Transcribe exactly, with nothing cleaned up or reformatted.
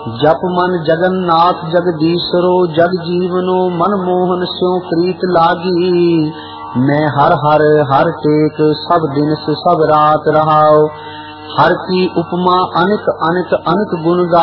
जप मन जगन्नाथ जगदीशरो जग जीवनो मन मोहन स्यों प्रीत लागी। मैं हर हर हर टेक सब दिन से सब रात रहाओ। हर की उपमा अनिक अनिक अनिक गुण गा